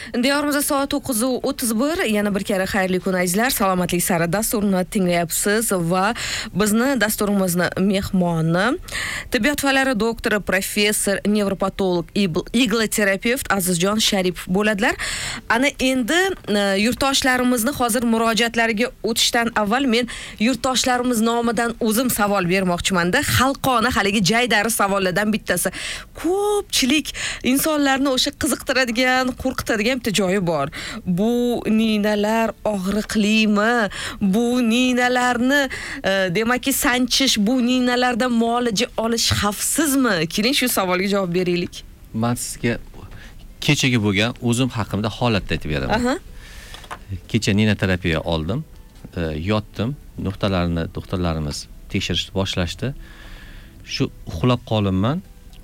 Diyorimizda soat 9:31. Yana bir kere xayrli kun azizlar. Salomatlik sari dasturini tinglayapsiz va bizni dasturimizni mehmoni tibbiyot fanlari doktori, professor, nevropatolog, igloterapevt Azizjon Sharipov bo'ladilar. Ana endi yurtdoshlarimizni hozir murojaatlariga o'tishdan avval men yurtdoshlarimiz nomidan o'zim savol bermoqchiman-da. Xalqona haligi jaydari savollardan bittasi. Ko'pchilik insonlarni o'sha qiziqtiradigan, qo'rqitadigan bitta joyi bor. Bu ninalar og'riqlimi? Bu ninalarni demakki sanchish, bu ninalardan muolaja olish xavfsizmi? Keling shu savolga javob beraylik. Men sizga kechaga bo'lgan o'zim haqimda holatni aytib beraman. Kecha nina terapiya oldim. Yotdim. Nuqtalarni doktorlarimiz tekshirishni boshlashdi. Shu uxlab qolimman.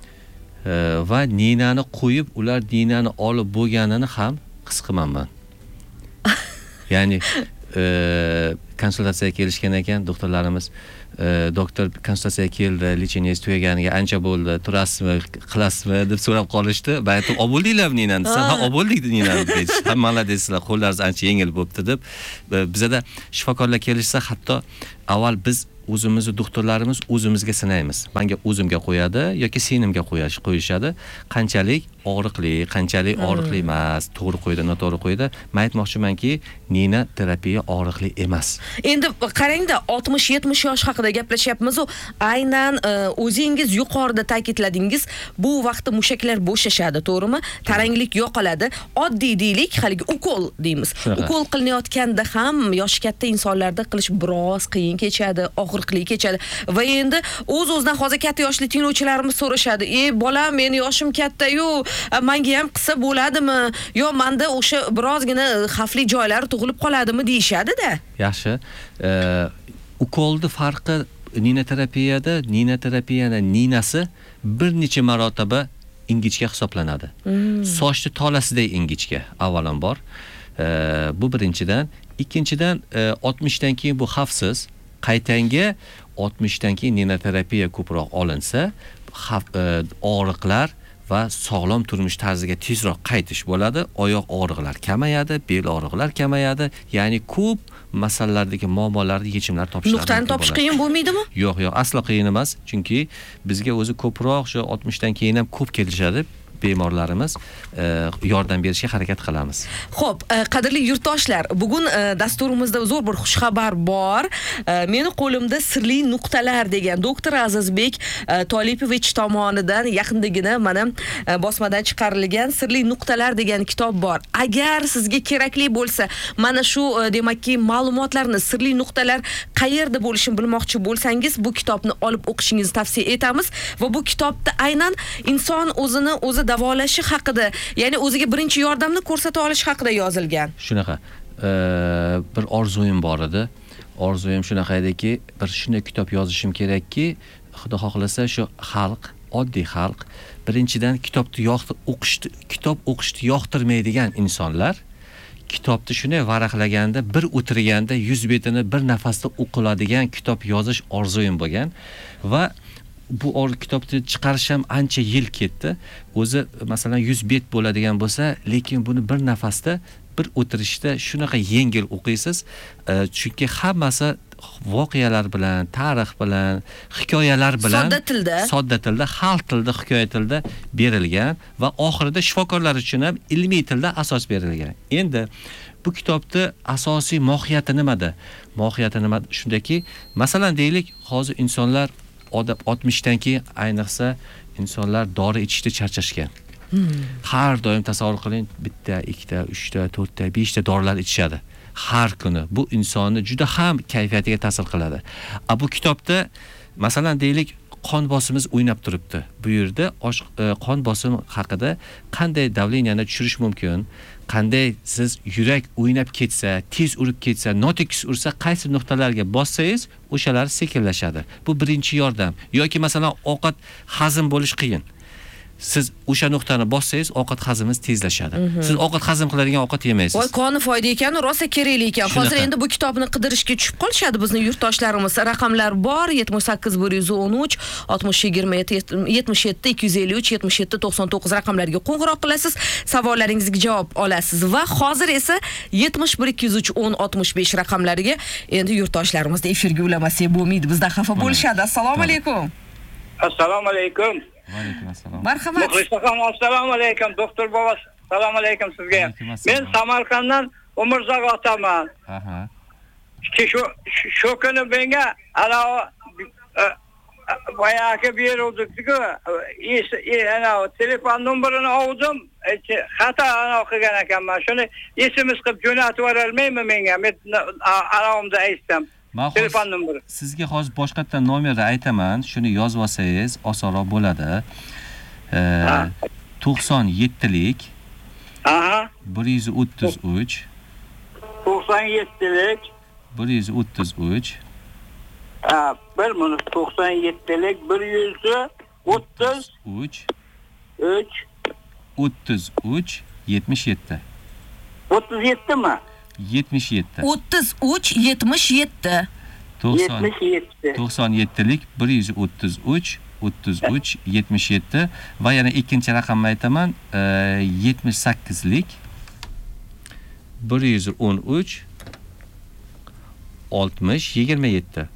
Va ninani qo'yib, ular ninani olib bo'lganini ham his qilmayman. Ya'ni konsultatsiyaga kelishgan ekan doktorlarimiz, doktor konsultatsiyaga keldi, lecheniyasi tugaganiga ancha bo'ldi, turasizmi, qilasizmi deb so'rab qolishdi. Men aytdim, "Oboldinglarmi ninani?" desa, "Ha, oboldik ninani" deydi. "Hammalar deysizlar, qo'llaringiz ancha yengil bo'pti" deb. Bizda shifokorlar kelishsa, hatto avval biz o'zimizni doktorlarimiz o'zimizga sinaymiz. Menga o'zimga qo'yadi yoki sinimga qo'yishadi. Qanchalik og'riqli, qanchalik og'riqli emas, to'g'ri qo'ydi, noto'g'ri qo'ydi. Men aytmoqchimanki, nina terapiya og'riqli emas. Endi qarangda, 60-70 yosh haqida gaplashyapmiz. Aynan o'zingiz yuqorida ta'kidladingiz, bu vaqtda mushaklar bo'shashadi, to'g'rimi? Taranglik yo'qoladi. Oddiy deylik, haligi ukol deymiz. Ukol qilinayotganda ham yoshi katta insonlarda qilish biroz qiyin kechadi, og'riqli kechadi. Va endi o'z-o'zidan hozir katta yoshli tinglovchilarimiz so'rashadi: "Ey bolam, meni yoshim katta-yu, menga ham qilsa bo'ladimi? Yo menda o'sha birozgina xavfli joylari tug'ilib qoladimi?" deyshadi-da. Yaxshi. Ukolning farqi nina terapiyaning ninasi bir necha marotaba ingichka hisoblanadi. Sochni tolasidek ingichka avvalambor. Bu birinchidan. Ikkinchidan 60 dan keyin bu xavfsiz. Qaytanga 60 dan keyin nina terapiya ko'proq olinsa, og'riqlar va sog'lom turmush tarziga tezroq qaytish bo'ladi. Oyoq og'riqlar kamayadi, bel og'riqlar kamayadi. Ya'ni ko'p masalalardagi muammolarga yechimlar topishlar. Nuqtani topish qiyin bo'lmaydimi? Yo'q, aslo qiyin emas. Chunki bizga o'zi ko'proq shu 60 dan keyin ham ko'p kelishadi. Bemorlarimiz yordam berishga harakat qilamiz. Xo'p, qadrli yurtdoshlar, bugun dasturimizda zo'r bir xushxabar bor. Meni qo'limda Sirli nuqtalar degan doktor Azizbek Tolipovich tomonidan yaqindagina mana bosmadan chiqarilgan Sirli nuqtalar degan kitob bor. Agar sizga kerakli bo'lsa, mana shu demakki ma'lumotlarni, sirli nuqtalar qayerda bo'lishini bilmoqchi bo'lsangiz, bu kitobni olib o'qishingizni tavsiya etamiz va bu kitobda aynan inson o'zi davolashi haqida, ya'ni o'ziga birinchi yordamni ko'rsata olish haqida yozilgan. Shunaqa. Bir orzuyim bor edi. Orzuyim shunaqa ediki, bir shunday kitob yozishim kerakki, Xudo xohlasa shu xalq, oddiy xalq, birinchidan kitob o'qishni yoqtirmaydigan insonlar kitobni shunday varaqlaganda, bir o'tirganda 100 betini bir nafasda o'qiladigan kitob yozish orzuyim bo'lgan va bu kitobni chiqarish ham ancha yil ketdi. O'zi masalan 100 bet bo'ladigan bo'lsa, lekin buni bir nafasda, bir o'tirishda shunaqa yengil o'qiysiz. Chunki hammasi voqealar bilan, tarix bilan, hikoyalar bilan, sodda tilda, xalq tilida, hikoya tilida berilgan va oxirida shifokorlar uchun ham ilmiy tilda asos berilgan. Endi bu kitobda asosiy mohiyati nimada? Mohiyati nima? Shundaki, masalan deylik, hozir insonlar 60 dan keyin ayniqsa insonlar dori ichishda charchashgan. Har doim tasavvur qiling, bitta, ikkita, uchta, to'rtta, beshta dorilar ichishadi har kuni. Bu insonni juda ham kayfiyatiga ta'sir qiladi. Bu kitobda masalan deylik, qon bosimimiz o'ynab turibdi. Bu yerda qon bosimi haqida qanday davleniyani tushirish mumkin, qanday siz yurak o'ynab ketsa, tez urib ketsa, notekis ursa, qaysi nuqtalarga bossangiz, o'shalar sekinlashadi. Bu birinchi yordam. Yoki masalan ovqat hazm bo'lish qiyin. siz o'sha nuqtani bossangiz ovqat hazmingiz tezlashadi. Siz ovqat hazm qiladigan ovqat yemaysiz. Voy, qoni foyda ekan, rosa kerakli ekan. Hozir endi bu kitobni qidirishga tushib qolishadi bizni yurtdoshlarimiz. Raqamlar bor: 78 113 60 27 77 253 77 99 raqamlarga qo'ng'iroq qilasiz, savollaringizga javob olasiz va hozir esa 71 203 10 65 raqamlariga endi yurtdoshlarimizni efirga ulamasak bo'lmaydi, bizdan xafa bo'lishadi. Assalomu alaykum. Assalomu alaykum. Va alaykum assalom. Marhamat. Muxlisxon, assalomu alaykum. Doktor bobo, assalomu alaykum sizga. Men Samarqanddan Umurzoq otaman. Aha. Shu kuni menga ana boyagi beruvdik-ku, ana telefon nomerini oldim. Xato qilgan ekanman. Shuni esimiz qilib jo'natib yuborolmaymi menga? Men anomda aytsam. Telefon nomeri. Sizga hozir boshqatdan nomerni aytaman, shuni yozib olsangiz osonroq bo'ladi. 97lik. Aha. 133. 97lik. 133. Bir minut 97lik 133 33 77. 37 mi? 77. 33 77. 97lik 133 33 77 va yana ikkinchi raqamni aytaman, 78lik 113 60 27.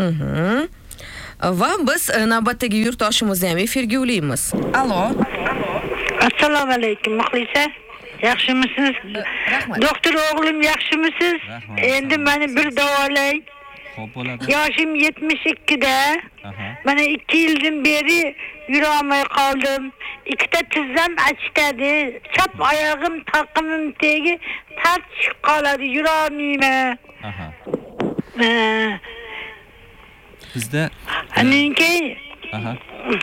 Va biz navbatdagi yurtdoshimizni ham efirga ulaymiz. Allo. Assalomu alaykum, Muxlisa. Yaxshimisiz? Rahmat. Doktor o'g'lim, yaxshimisiz? Endi meni bir davolay. Xo'p bo'ladi. Yoshim 72da. Aha. Mana 2 yildan beri yurolmay qoldim. Ikkita tizzam achitadi. Chap oyog'im taqimim tegi tartishib qoladi, yurolmayman. Aha. Bizda aha.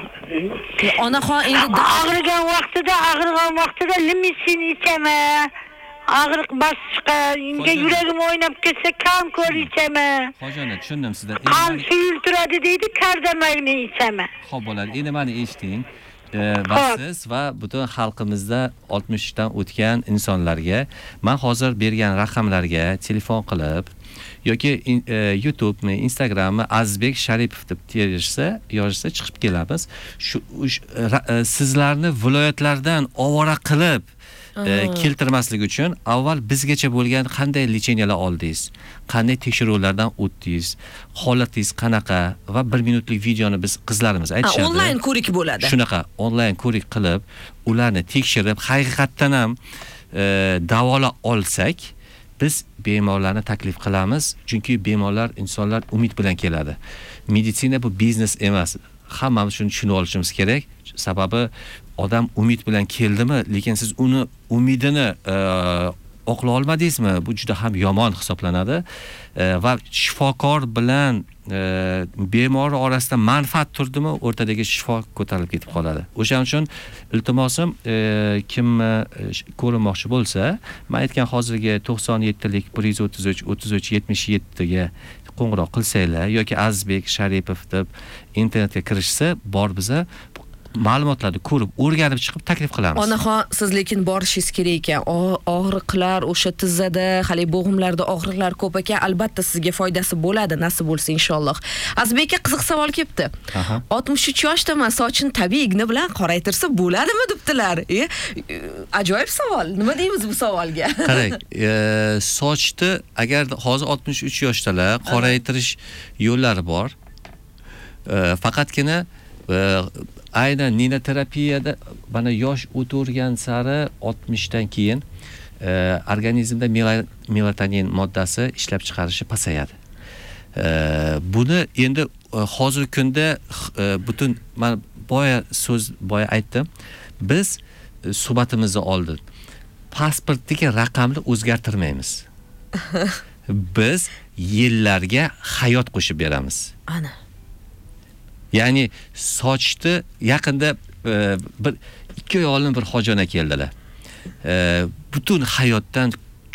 Onaxon endi og'rigan vaqtida limitsin ichaman. Og'riq bosishqa, unga yuragim o'ynab ketsa kam ko'r ichaman. Hojiona, tushundim sizdan. Qon suyultiradi deydi, kardamagni ichaman. Xo'p bo'ladi. Endi meni eshiting. Va siz va butun xalqimizda 60 dan o'tgan insonlarga men hozir bergan raqamlarga telefon qilib yoki YouTube'mi, Instagram'mi Azizbek Sharipov deb yozsa chiqib kelamiz. Shu sizlarni viloyatlardan ovora qilib keltirmaslik uchun avval bizgacha bo'lgan qanday lecheniyalar oldingiz, qanday tekshiruvlardan o'tdingiz, holatingiz qanaqa va 1 minutlik videoni biz qizlarimiz aytishadi. Onlayn ko'rik bo'ladi. Shunaqa onlayn ko'rik qilib, ularni tekshirib, haqiqatan ham davola olsak, biz bemorlarni taklif qilamiz, chunki bemorlar insonlar umid bilan keladi. Meditsina bu biznes emas. Hammamiz shuni tushunib olishimiz kerak. Sababi odam umid bilan keldimi, lekin siz uni umidini oqla olmadingizmi? Bu juda ham yomon hisoblanadi va shifokor bilan bemor orasida manfaat turdimi, o'rtadagi shifo ko'tarilib ketib qoladi. O'shaning uchun iltimosim, kim ko'rinmoqchi bo'lsa, men aytgan hozirgi 97lik 133 33 77 ga qo'ng'iroq qilsanglar yoki Azizbek Sharipov deb internetga kirishsa, bor biza ma'lumotlarni ko'rib, o'rganib chiqib taklif qilamiz. Onaxon, siz lekin borishingiz kerak ekan. Og'riqlar, o'sha tizzada, hali bo'g'imlarda og'riqlar ko'p ekan. Albatta sizga foydasi bo'ladi, nasib bo'lsa inshaalloh. Azizbekka qiziq savol kelibdi. 63 yoshdaman, sochini tabiiy igna bilan qoraytirsa bo'ladimi debdilar. Ajoyib savol. Nima deymiz bu savolga? Qarang, sochni agar hozir 63 yoshdalar qoraytirish yo'llari bor. Faqatgina aynan ninoterapiyada mana yosh o'tgan sari 60 dan keyin organizmda melatonin moddasi ishlab chiqarishi pasayadi. Buni endi hozirgi kunda butun men boya aytdim. Biz suhbatimizni oldin pasportdagi raqamni o'zgartirmaymiz. Biz yillarga hayot qo'shib beramiz. Ana. Ya'ni sochni yaqinda bir 2 oy oldin bir hojona keldilar. Butun hayotdan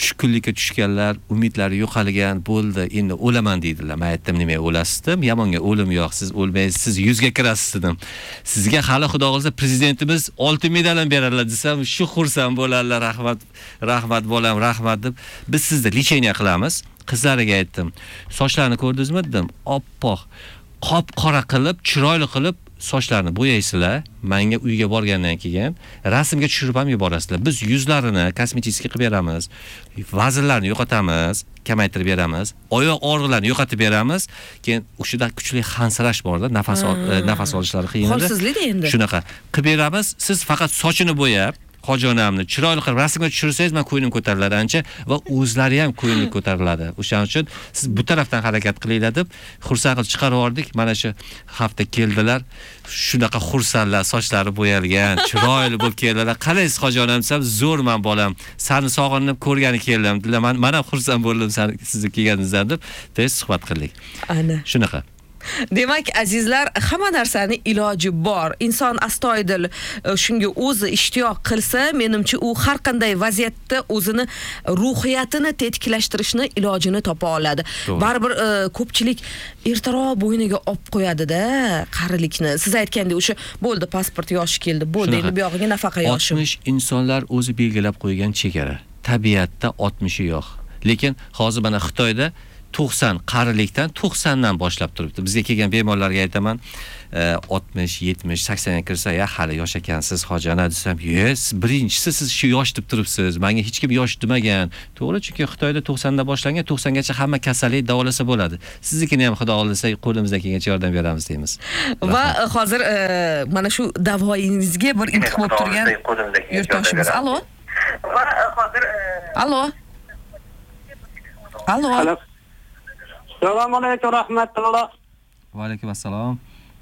tushkunlikka tushganlar, umidlari yo'qolgan, bo'ldi, endi o'laman deydilar. Men aytdim, nima o'lasiz dedim. Yamonga o'lim yo'q, siz o'lmaysiz, siz 100 ga kirasiz dedim. Sizga hali Xudo xolsa prezidentimiz oltin medal ham beradilar desam, shu xursand bo'ladilar. Rahmat bolam, rahmat deb. Biz sizni lecheniya qilamiz. Qizlariga aytdim. Sochlarni ko'rdingizmi dedim. Oppoq, qop-qora qilib, chiroyli qilib sochlarni bo'yaysizlar. Menga uyga borgandan keyin rasmga tushirib ham yuborasizlar. Biz yuzlarini kosmetik qilib beramiz. Vazirlarni yo'qotamiz, kamaytirib beramiz. Oyoq og'riqlarini yo'qotib beramiz. Keyin o'shida kuchli hansirash borda, nafas olishlari qiyin edi. Holsizlik endi. Shunaqa qilib beramiz. Siz faqat sochini bo'yab, hojonamni chiroyli qilib rasmga tushirsangiz, men ko'nglim ko'tariladi ancha va o'zlari ham ko'ngli ko'tariladi. O'shaning uchun siz bu tarafdan harakat qilinglar deb xursand qilib chiqarib yubordik. Mana shu hafta keldilar. Shunaqa xursandlar, sochlari bo'yalgan, chiroyli bo'lib keldilar. Qaraysiz hojonam desam, zo'rman bolam. Seni sog'inib ko'rgani keldim. Men ham xursand bo'ldim sizni kelganingizdan deb tez suhbat qildik. Ana. Shunaqa. Demak, azizlar, hamma narsani iloji bor. Inson astoydil shunga o'zi ishtiyoq qilsa, menimcha u har qanday vaziyatda o'zini ruhiyatini tetiklashtirishni ilojini topa oladi. Baribir ko'pchilik ertaroq bo'yniga olib qo'yadi-da qarilikni. Siz aytgandek, o'sha bo'ldi, pasport yoshi keldi, bo'ldi, endi bu yog'iga nafaqa yoshim. 60 insonlar o'zi belgilab qo'ygan chegara. Tabiatda 60 yo'q. Lekin hozir mana Xitoyda 90 qarilikdan 90dan boshlab turibdi. Bizga kelgan bemorlarga aytaman, 60, 70, 80 ga kirsa, "Ya, hali yosh ekansiz, hojana" desam, "Yes, birinchisi siz shu yosh deb turibsiz. Menga hech kim yosh demagan." To'g'ri, chunki Xitoyda 90da boshlangan, 90 gacha hamma kasallik davolasa bo'ladi. Siznikini ham Xudo xolasa qo'limizdan kelgancha yordam beramiz deymiz. Va hozir mana shu davoyingizga bir intiq bo'lib turgan yurtdoshimiz. Allo. Allo. Allo. Assalomu alaykum, rahmatulloh. Va alaykum assalom.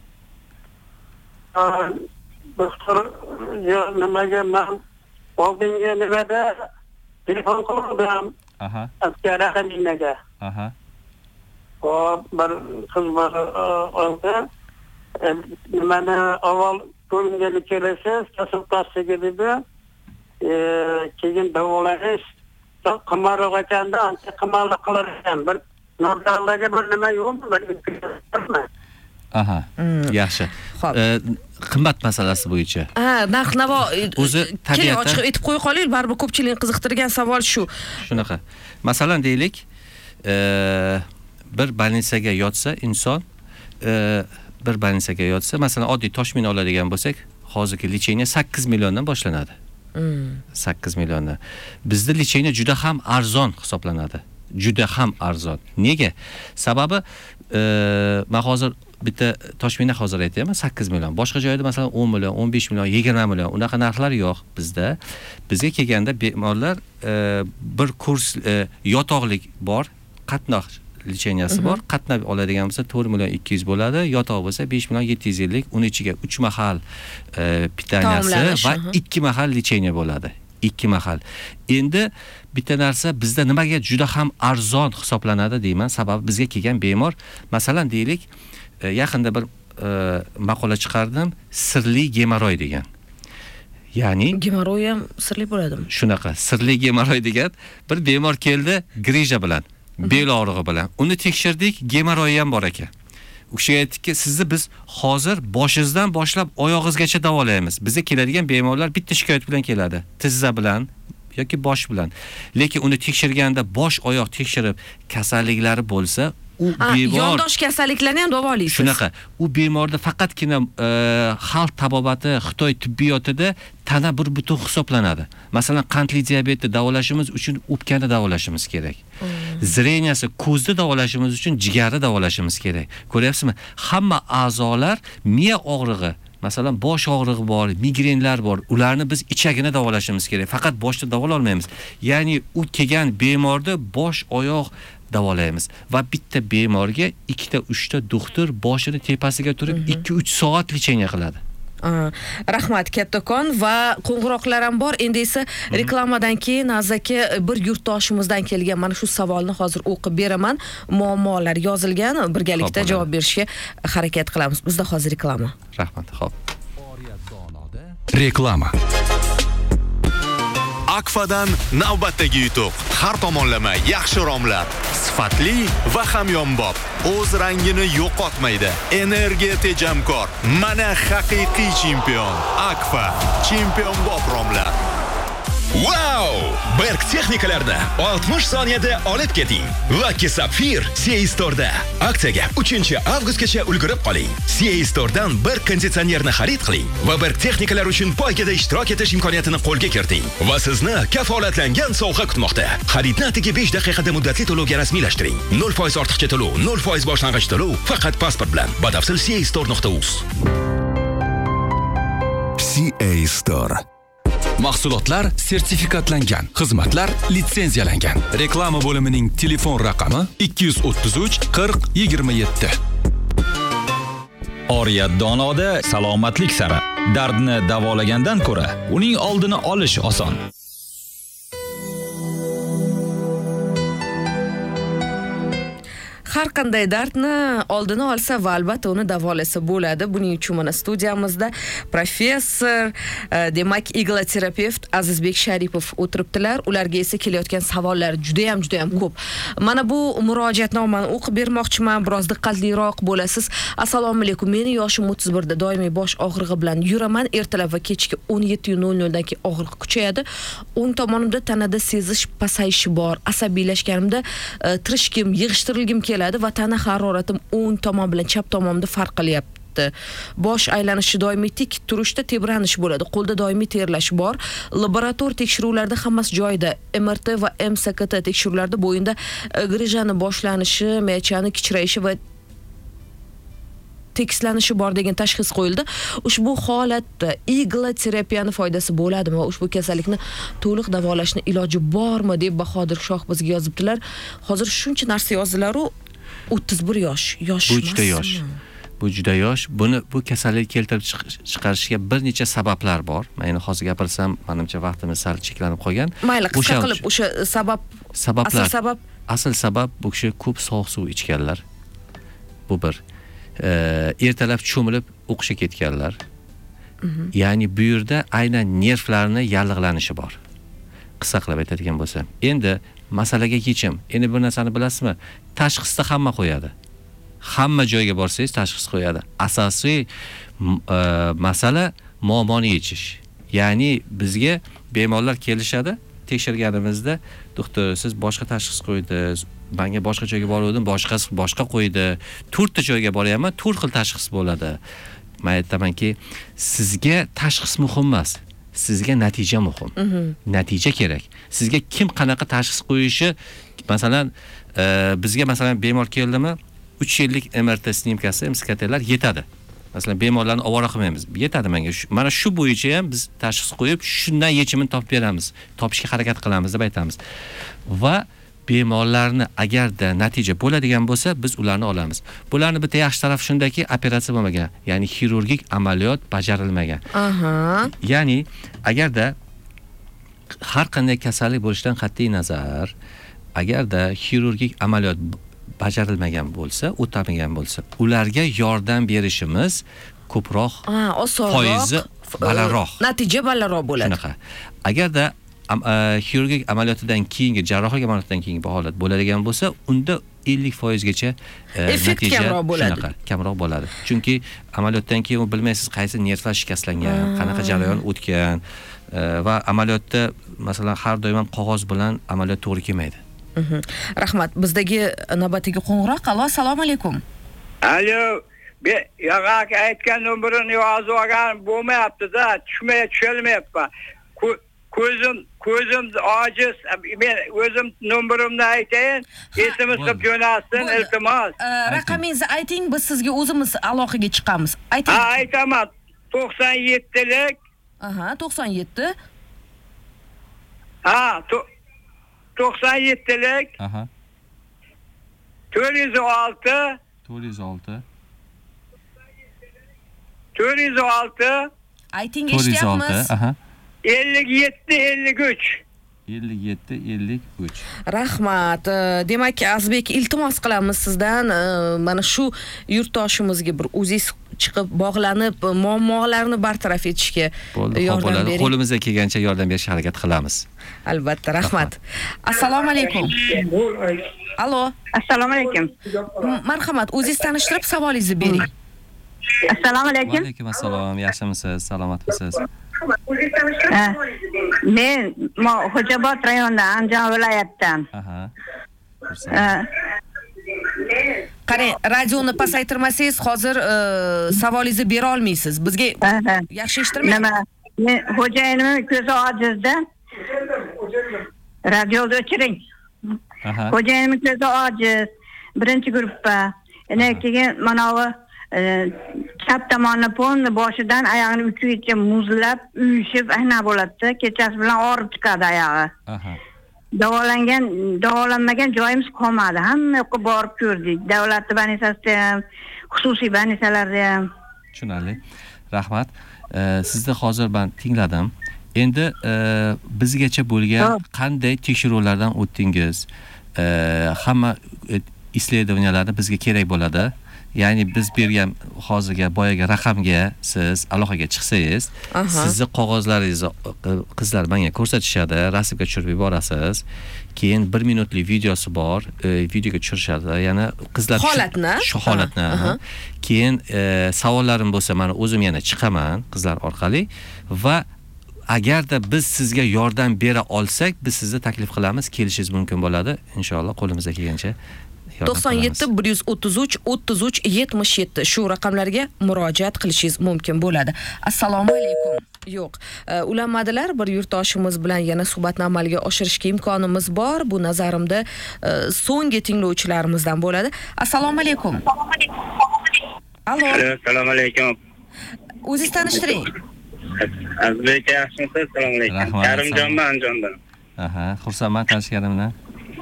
Doktor, nimaga men oldinga nimada telefon qildim. Aha. Askar xaminaga. Aha. Hop, bir qiz bor oldi. Nimani avval ko'ngilga kelasiz, kasalxonaga dedi. Keyin davolash qimmaroq ekanda, ancha qimmatli qilar ekan. Bir Nordallarga bir nima yo'qmi? Aha. Yaxshi. Qimmat masalasi bo'yicha. Narx-navo o'zi tabiatan ochiq aytib qo'ya qoling, baribir ko'pchilikni qiziqtirgan savol shu. Shunaqa. Masalan, deylik, bir больницаga yotsa inson, bir больницаga yotsa, masalan, oddiy Toshmina oladigan bo'lsak, hozirgi lecheniya 8 milliondan boshlanadi. 8 milliondan. Bizda lecheniya juda ham arzon hisoblanadi. Juda ham arzon. Nega? Sababi men hozir bitta Toshmina hozir aytayman 8 million. Boshqa joyda masalan 10 million, 15 million, 20 million unaqa narxlar yo'q bizda. Bizga kelganda bemorlar bir kurs yotoqlik bor, qatnoq lecheniyasi bor. Qatnab oladigan bo'lsa 4 million 200 bo'ladi, yotoq bo'lsa 5 million 750lik, uni ichiga 3 mahal pitaniyasi va 2 mahal lecheniya bo'ladi. 2 mahal. Endi bitta narsa bizda nimaga juda ham arzon hisoblanadi deyman, sababi bizga kelgan bemor, masalan deylik, yaqinda bir maqola chiqardim, sirli gemoroy degan. Ya'ni gemoroy ham sirli bo'ladimi? Shunaqa, sirli gemoroy degan bir bemor keldi grija bilan, bel og'rig'i bilan. Uni tekshirdik, gemoroy ham bor ekan. U kishi aytdiki, sizni biz hozir boshingizdan boshlab oyog'ingizgacha davolaymiz. Bizga keladigan bemorlar bitta shikoyat bilan keladi. Tizza bilan yoki bosh bilan. Lekin uni tekshirganda bosh oyoq tekshirib kasalliklari bo'lsa, u bemor yondosh kasalliklarni ham davolaysiz. Shunaqa. U bemorda faqatgina xalq tabobati Xitoy tibbiyotida tana bir butun hisoblanadi. Masalan, qandli diabetni davolashimiz uchun o'pkani davolashimiz kerak. Zreniyasi ko'zni davolashimiz uchun jigarni davolashimiz kerak. Ko'ryapsizmi? Hamma a'zolar, miya og'rig'i, masalan, bosh og'rig'i bor, migrenlar bor. Ularni biz ichagini davolashimiz kerak. Faqat boshni davolay olmaymiz. Ya'ni u kelgan bemorda bosh, oyoq davolaymiz va bitta bemorga 2 ta 3 ta doktor boshini tepasiga turib 2-3 soat lecheniya qiladi. Rahmat kattakon va qo'ng'iroqlar ham bor. Endi esa reklamadan keyin Nazaka bir yurtdoshimizdan kelgan mana shu savolni hozir o'qib beraman. Muammolar yozilgan, birgalikda javob berishga harakat qilamiz. Bizda hozir reklama. Rahmat. Xo'p. Reklama. Akfadan navbatdagi yutuq. Har tomonlama yaxshi romlar, sifatli va hamyonbop. O'z rangini yo'qotmaydi. Energiya tejamkor. Mana haqiqiy chempion. Akfa chempionbop romlar. Wow! Berk texnikalarni 60 soniyada olib keting. Lucky Sapphire CA Store'da. Aksiyaga 3-avgustgacha ulgurib qoling. CA Store'dan bir konditsionerni xarid qiling va Berk texnikalar uchun poygada ishtirok etish imkoniyatini qo'lga kiriting. Va sizni kafolatlangan sovg'a kutmoqda. Xaridni atigi 5 daqiqada muddatli to'lovga rasmiylashtiring. 0% ortiqcha to'lov, 0% boshlang'ich to'lov faqat pasport bilan. Batafsil castore.uz. CA Store. Mahsulotlar sertifikatlangan, xizmatlar litsenziyalangan. Reklama bo'limining telefon raqami 233 40 27. Oriyat donoda salomatlik sari. Dardni davolagandan ko'ra, uning oldini olish oson. Har qanday dardni oldini olsa va albatta uni davolasa bo'ladi. Buning uchun mana studiyamizda professor, demak, igloterapevt Azizbek Sharipov o'tiribdilar. Ularga esa kelayotgan savollar juda ham ko'p. Mana bu murojaatnomani o'qib bermoqchiman. Biroz diqqatliroq bo'lasiz. Assalomu alaykum. Meni yoshim 31 da doimiy bosh og'rig'i bilan yuraman. Ertalab va kechki 17:00 dan keyin og'riq kuchayadi. O'ng tomonimda tanada sezish pasayishi bor. Asabiylashganimda tirishkim, yig'ishtirilgim keladi va tana haroratim o'ng tomon bilan chap tomonda farq qilyapti. Bosh aylanishi doimiy tik turishda tebranish bo'ladi. Qo'lda doimiy terlash bor. Laborator tekshiruvlarda hammasi joyida. MRT va MSKT tekshiruvlarda bo'yinda grijani boshlanishi, miyachani kichrayishi va tekslanishi bor degan tashxis qo'yildi. Ushbu holatda igloterapiyani foydasi bo'ladimi va ushbu kasallikni to'liq davolashning iloji bormi deb Bahodir Shoh bizga yozibdilar. Hozir shuncha narsa yozdilar-u 31 yosh. Bu juda yosh. Bu juda yosh. Bu kasallik keltirib chiqarishiga bir necha sabablar bor. Men endi hozir gapirsam, menimcha vaqtimiz sal cheklanib qolgan. Mayli, qisqa qilib o'sha sabablar. Asl sabab bu kishi ko'p sovuq suv ichganlar. Bu bir. Ertalab cho'milib o'qishga ketganlar. Ya'ni bu yerda aynan nervlarni yallig'lanishi bor. Qisqa qilib aytadigan bo'lsam. Endi masalaga yechim. Endi bir narsani bilasizmi? Tashxisda hamma qo'yadi. Hamma joyga borsangiz tashxis qo'yadi. Asosiy masala muammoni yechish. Ya'ni bizga bemorlar kelishadi, tekshirganimizda, doktor, siz boshqa tashxis qo'ydingiz. Menga boshqa joyga borgandim, boshqa qo'ydi. 4 ta joyga boryapman, 4 xil tashxis bo'ladi. Men aytamanki, sizga tashxis muhim emas. Sizga natija muhim. Natija kerak. Sizga kim qanaqa tashxis qo'yishi, masalan, bizga masalan bemor keldimi, 3 yillik MRT snimkasi, MSKTlar yetadi. Masalan, bemorlarni ovora qilmaymiz. Yetadi menga. Mana shu bo'yicha ham biz tashxis qo'yib, shundan yechimini topib beramiz. Topishga harakat qilamiz deb aytamiz. Va bemorlarni agarda natija bo'ladigan bo'lsa, biz ularni olamiz. Bularni bitta yaxshi tarafi shundaki, operatsiya bo'lmagan, ya'ni xirurgik amaliyot bajarilmagan. Ya'ni agarda har qanday kasallik bo'lishidan qat'iy nazar, agarda xirurgik amaliyot bajarilmagan bo'lsa, o'tamagan bo'lsa, ularga yordam berishimiz ko'proq, foizi balandroq, natija balandroq bo'ladi. Shunaqa. Agarda xirurgik amaliyotidan keyingi, jarrohlik amaliyotidan keyingi holat bo'ladigan bo'lsa, unda 50% gacha natija kamroq bo'ladi. Chunki amaliyotdan keyin bilmaysiz qaysi nervlar shikastlangan, qanaqa jarayon o'tgan va amaliyotda masalan har doim ham qog'oz bilan amaliyot to'g'ri kelmaydi. Rahmat. Bizdagi navbatdagi qo'ng'iroq. Allo, assalomu alaykum. Alo, yog'aki aytgan nomerini yozib olgan bo'lmayapti-da, tushilmayapti. Ko'zim ojiz. Men o'zim nomerimni aytayin. Esimiz qilib jo'natsin, iltimos. Raqamingizni ayting, biz sizga o'zimiz aloqaga chiqamiz. Ayting. Aytaman. 97lik. 97. 97lik. 406. 406. Ayting, eshityapmiz. 57-53. Rahmat. Demak, Azbek, iltimos qilamiz sizdan mana shu yurtdoshimizga bir o'zingiz chiqib, bog'lanib, muammolarni bartaraf etishga yordam bering. Qo'limizdan kelgancha yordam berishga harakat qilamiz. Albatta, rahmat. Assalomu alaykum. Allo. Assalomu alaykum. Marhamat, o'zingizni tanishtirib, savolingizni bering. Assalomu Va alaykum. alaykum assalom. Yaxshimisiz? Salomatmisiz? Men Xo'jobod rayonidan, Andijon viloyatidan. Aha. Qarang, radioni pasaytirmasangiz, hozir savolingizni bera olmaysiz. Bizga yaxshi eshittirmaysiz. Nima? Men xo'jayinimning ko'zi ojizda. Radioni o'chiring. Xo'jayinimning ko'zi ojiz, birinchi guruhda. Keyin mana bu chap tomonni ponni boshidan oyog'ini uchigacha muzlab, uyushib, ana bo'ladi. Kechasi bilan og'rib chiqadi oyog'i. Davolanmagan joyimiz qolmadi. Hamma yoqqa borib ko'rdik. Davlat banisasida ham, xususiy banisalarda ham. Tushunarli. Rahmat. Sizni hozir men tingladim. Endi bizgacha bo'lgan qanday tekshiruvlardan o'tdingiz? Hamma исследованияларni bizga kerak bo'ladi. Ya'ni biz bergan hozirga boyaga raqamga siz aloqaga chiqsangiz, sizni qog'ozlaringizni qizlar menga ko'rsatishadi, rasmga tushirib yuborasiz. Keyin 1 minutlik videosi bor, videoga tushirishadi. Ya'ni qizlar shu holatni. Keyin savollarim bo'lsa, men o'zim yana chiqaman qizlar orqali va agarda biz sizga yordam bera olsak, biz sizni taklif qilamiz, kelishingiz mumkin bo'ladi. Inshaalloh qo'limizdan kelgancha 97 133 33 77 shu raqamlarga murojaat qilishingiz mumkin bo'ladi. Assalomu alaykum. Yo'q, ulanmadilar. Bir yurtdoshimiz bilan yana suhbatni amalga oshirishga imkonimiz bor. Bu nazarimda so'nggi tinglovchilarimizdan bo'ladi. Assalomu alaykum. Allo. Assalomu alaykum. O'zingizni tanishtiring. Azizbek, yaxshimisiz? Assalomu alaykum. Karimjonman, Andijondan. Aha, xursandman tanishganimdan.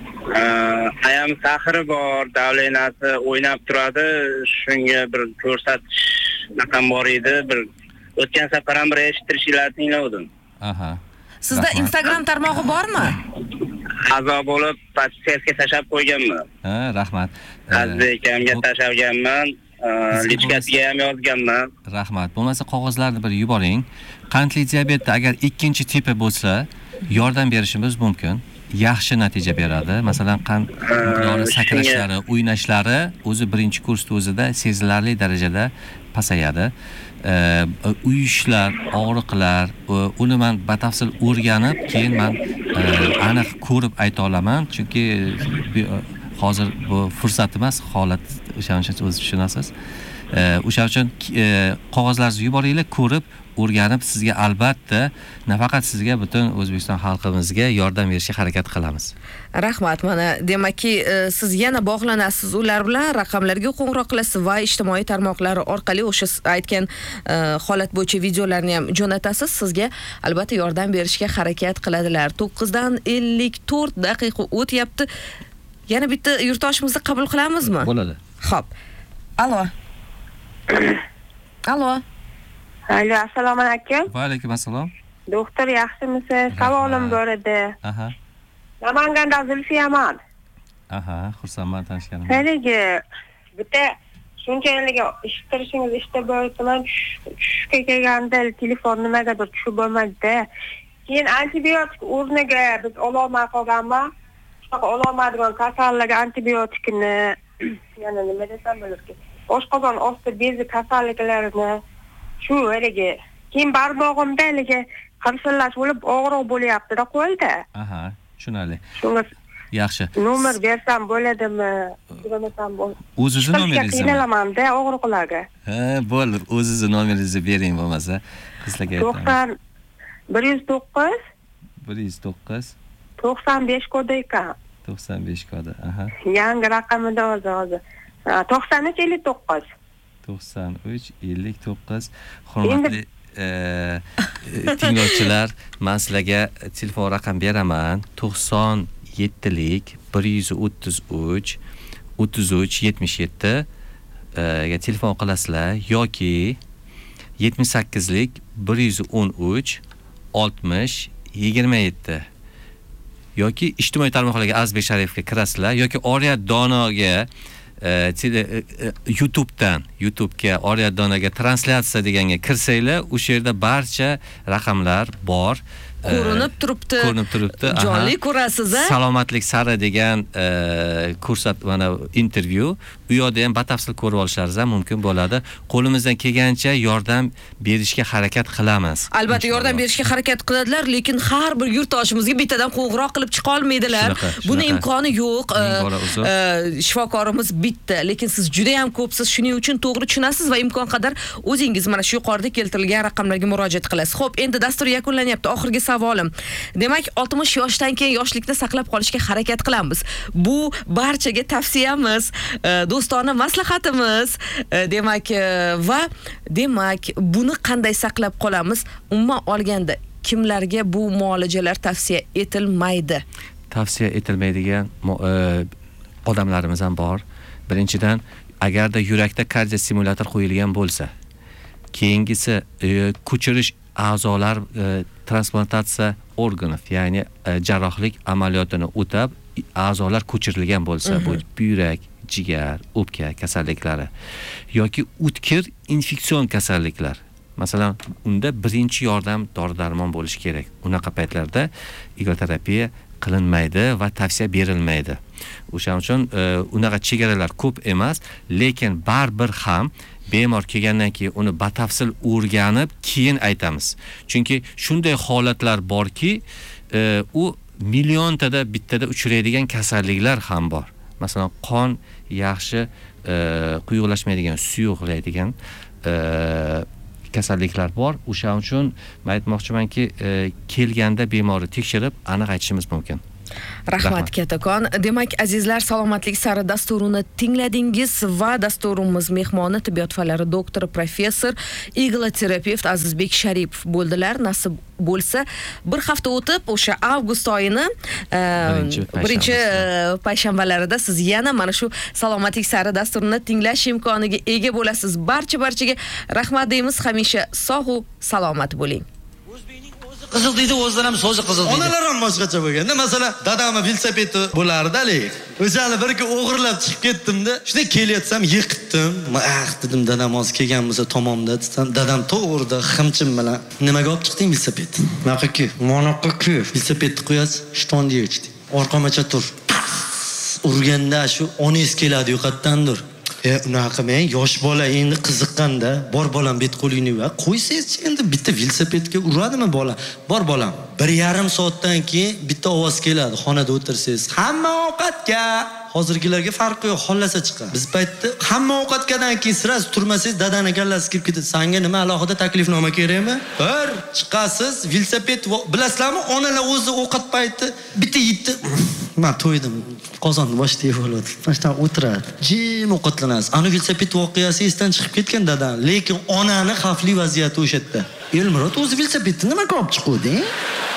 Ayam sahri bor, davlenasi o'ynab turadi. Shunga bir ko'rsatish raqam bor edi. Bir o'tgan safar ham bir eshittirishlarni tingladim. Aha. Sizda Instagram tarmog'i bormi? A'zo bo'lib, podpiskaga tashab qo'yganman. Rahmat. Azizbek akamga tashlaganman. Lichkasiga ham yozganman. Rahmat. Bo'lmasa qog'ozlarni bir yuboring. Qandli diabetda agar ikkinchi tipi bo'lsa, yordam berishimiz mumkin. Yaxshi natija beradi. Masalan, qand miqdori sakrashlari, o'ynashlari o'zi birinchi kursda o'zida sezilarli darajada pasayadi. Uyushlar, og'riqlar, uni men batafsil o'rganib, keyin men aniq ko'rib ayta olaman, chunki hozir bu fursat emas, holat o'shaning uchun o'zingiz tushunasiz. O'shaning uchun qog'ozlaringizni yuboringlar, ko'rib o'rganib sizga albatta nafaqat sizga butun O'zbekiston xalqimizga yordam berishga harakat qilamiz. Rahmat. Mana demakki siz yana bog'lanasiz ular bilan, raqamlarga qo'ng'iroq qilasiz va ijtimoiy tarmoqlar orqali o'sha aytgan holat bo'yicha videolarni ham jo'natasiz. Sizga albatta yordam berishga harakat qiladilar. 9dan 54 daqiqa o'tyapti. Yana bitta yurtdoshimizni qabul qilamizmi? Bo'ladi. Xo'p. Allo. Allo. Alo, assalomu alaykum. Va alaykum assalom. Doktor, yaxshimisiz? Savolim bor edi. Aha. Namanganda Zulfiyaman. Aha, xursandman tanishganimga. Haligi bitta shunchalik eshittirishingiz ishda bo'lsa, tushga kelganda telefon nimagadir tushib bo'lmadi. Keyin antibiotik o'rniga biz ololmay qolganman. Shunaqa ololmaydigan kasallik antibiotikni yana nima desam bo'larki, oshqozon osti bezi kasalliklarini shu haligi keyin barmog'imda haligi qirsillash bo'lib og'riq bo'lyapti-da qo'lda. Aha, tushunarli. Shunga Yaxshi. Nomer bersam bo'ladimi? Bermasam bo'ladi. O'zingiz nomeringizni qiynalaman-da og'riqlarga. Bo'ldi. O'zingiz nomeringizni bering bo'lmasa, qizlarga aytaman. 109 95 kodi ekan. 95 kodi. Aha. Yangi raqamida hozir. 9359. 9359. Hurmatli tinglovchilar, men sizlarga telefon raqam beraman. 97lik 133 33 77 ga telefon qilasizlar yoki 78lik 113 60 27 yoki ijtimoiy tarmoqlarga Azizbek Sharipovga kirasizlar yoki Oriyat Donoga YouTube'ga Oriyat Donaga translyatsiya deganga kirsanglar, o'sha yerda barcha raqamlar bor. Ko'rinib turibdi. Jonli ko'rasiz, a? Salomatlik sari degan mana intervyu. U yerda ham batafsil ko'rib olishlaringiz ham mumkin bo'ladi. Qo'limizdan kelgancha yordam berishga harakat qilamiz. Albatta yordam berishga harakat qiladilar, lekin har bir yurtdoshimizga bittadan qo'ng'iroq qilib chiqa olmaydilar. Buni imkoni yo'q. Shifokorimiz bitta, lekin siz juda ham ko'psiz. Shuning uchun to'g'ri tushunasiz va imkon qadar o'zingiz mana shu yuqorida keltirilgan raqamlarga murojaat qilasiz. Xo'p, endi dastur yakunlanyapti. Oxirgi savolim. Demak, 60 yoshdan keyin yoshlikda saqlab qolishga harakat qilamiz. Bu barchaga tavsiyamiz, do'stona maslahatimiz. Demak, buni qanday saqlab qolamiz? Umuman olganda kimlarga bu muolajalar tavsiya etilmaydi? Tavsiya etilmaydigan odamlarimiz ham bor. Birinchidan, agarda yurakda kardiostimulyator qo'yilgan bo'lsa, keyingisi ko'chirish a'zolar transplantatsiya organov, ya'ni jarrohlik amaliyotini o'tab a'zolar ko'chirilgan bo'lsa, bu buyrak, jigar, o'pka kasalliklari yoki o'tkir infeksion kasalliklar. Masalan, unda birinchi yordam dori-darmon bo'lishi kerak. Unaqa paytlarda igoterapiya qilinmaydi va tavsiya berilmaydi. O'shaning uchun unaqa chegaralar ko'p emas, lekin baribir ham bemor kelgandan keyin uni batafsil o'rganib keyin aytamiz. Chunki shunday holatlar borki, u milliontada bittada uchraydigan kasalliklar ham bor. Masalan, qon yaxshi quyuqlashmaydigan, suyuqlaydigan kasalliklar bor. O'shaning uchun men aytmoqchimanki, kelganda bemorni tekshirib aniq aytishimiz mumkin. Rahmat kattakon. Demak, azizlar, salomatlik sari dasturini tingladingiz va dasturimiz mehmoni tibbiyot fanlari doktori professor igloterapevt Azizbek Sharipov bo'ldilar. Nasib bo'lsa, bir hafta o'tib o'sha avgust oyini birinchi payshanbalarida siz yana mana shu salomatlik sari dasturini tinglash imkoniga ega bo'lasiz. Barchaga rahmat deymiz. Hamisha sog' va salomat bo'ling. Qizil deydi, o'zidan ham so'zi qizil deydi. Onalar ham boshqacha bo'lganda, masalan, dadamning velosipedi bo'lardi-li. O'shani bir kun o'g'irlab chiqib ketdim-da, shunday kelyapsam yiqitdim. Dedim, dadam hozir kelgan bo'lsa tomomda desam, dadam to'g'rida ximchim bilan, nimaga olib chiqding velosipedni? Naqaki, monoqaki. Velosipedni qo'yasiz, shtonga yechdi. Orqamacha tur. Urganda shu onangiz keladi yo'qotdandir. Unaqa men yosh bola endi qiziqqanda, bor bolam bet qo'lingni va qo'ysangiz endi bitta velosipedga uradimi bola? Bor bolam. 1,5 soatdan keyin bitta ovoz keladi, xonada o'tirsangiz. Hamma ovqatga. Hozirgilarga farqi yo'q, xollasa chiqadi. Biz paytda hamma ovqatgadan keyin siz turmasangiz, dadani kallasi kirib ketadi. Senga nima alohida taklifnoma kerakmi? Bir chiqasiz, velosiped bilasizlarmi? Onalar o'zi ovqat payti bitta yitdi. Men to'ydim. Qozonni boshida yeb oladi. Boshdan o'tiradi. Jim ovqatlanasiz. Ana velosiped voqeasi esdan chiqib ketgan dadan, lekin onani xavfli vaziyati o'sha yerda. Elmurod o'zi velosipedni nimaga olib chiquvdi?